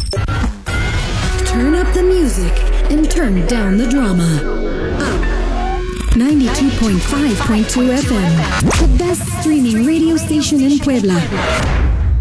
Turn up the music and turn down the drama. Up 92.5.2 FM, the best streaming radio station in Puebla.